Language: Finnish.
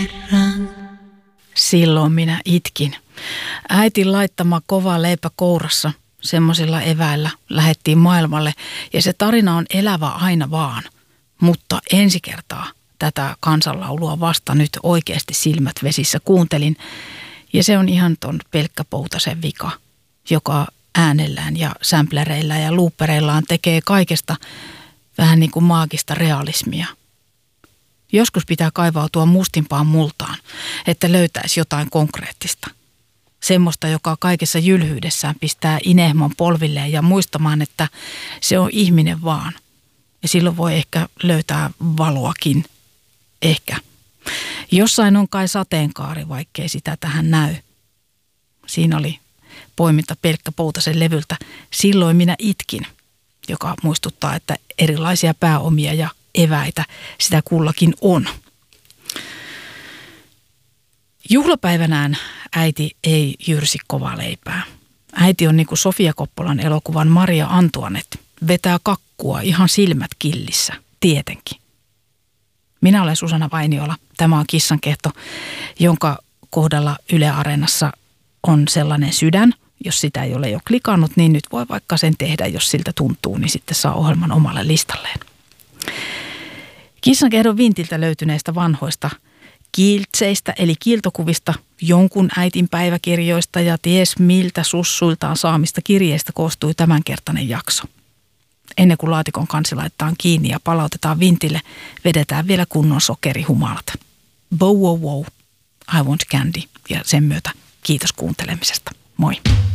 Silloin minä itkin. Äitin laittama kova leipä kourassa, semmoisilla eväillä lähettiin maailmalle ja se tarina on elävä aina vaan. Mutta ensi kertaa tätä kansanlaulua vasta nyt oikeasti silmät vesissä kuuntelin ja se on ihan ton Pelkkä Poutasen vika, joka äänellään ja samplereilla ja loopereillaan tekee kaikesta vähän niin kuin maagista realismia. Joskus pitää kaivautua mustimpaan multaan, että löytäisi jotain konkreettista. Semmoista, joka kaikessa jylhyydessään pistää inehmon polvilleen ja muistamaan, että se on ihminen vaan. Ja silloin voi ehkä löytää valoakin. Ehkä. Jossain on kai sateenkaari, vaikkei sitä tähän näy. Siinä oli poiminta Pelkkä Poutasen levyltä Silloin minä itkin, joka muistuttaa, että erilaisia pääomia ja eväitä sitä kullakin on. Juhlapäivänään äiti ei jyrsi kovaa leipää. Äiti on niin kuin Sofia Koppolan elokuvan Maria Antoinette, vetää kakkua ihan silmät killissä, tietenkin. Minä olen Susanna Vainiola. Tämä on Kissankehto, jonka kohdalla Yle Areenassa on sellainen sydän. Jos sitä ei ole jo klikannut, niin nyt voi vaikka sen tehdä, jos siltä tuntuu, niin sitten saa ohjelman omalle listalleen. Kissankehdon vintiltä löytyneistä vanhoista kiiltseistä eli kiiltokuvista, jonkun äitin päiväkirjoista ja ties miltä sussuiltaan saamista kirjeistä koostui tämänkertainen jakso. Ennen kuin laatikon kansi laitetaan kiinni ja palautetaan vintille, vedetään vielä kunnon sokerihumalat. Bow wow wow, I want candy ja sen myötä kiitos kuuntelemisesta. Moi!